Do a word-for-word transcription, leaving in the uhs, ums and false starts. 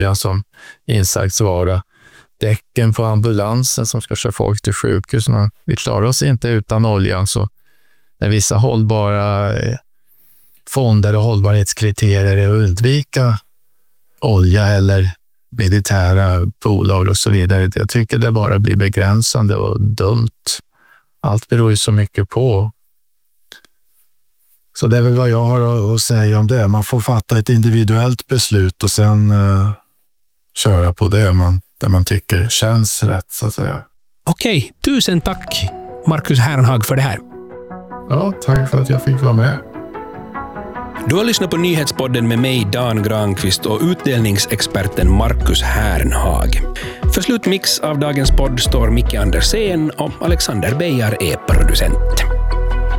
som insatsvara. Däcken på ambulansen som ska köra folk till sjukhusen. Vi klarar oss inte utan oljan, så när vissa hållbara fonder och hållbarhetskriterier är att undvika olja eller militära bolag och så vidare. Jag tycker det bara blir begränsande och dumt. Allt beror ju så mycket på. Så det är väl vad jag har att säga om det. Man får fatta ett individuellt beslut och sen uh, köra på det man, det man tycker känns rätt, så att säga. Okej, tusen tack Marcus Herrenhag för det här. Ja, tack för att jag fick vara med. Du har lyssnat på Nyhetspodden med mig, Dan Granqvist, och utdelningsexperten Marcus Herrenhag. För slutmix av dagens podd står Micke Andersén och Alexander Beijar är producent.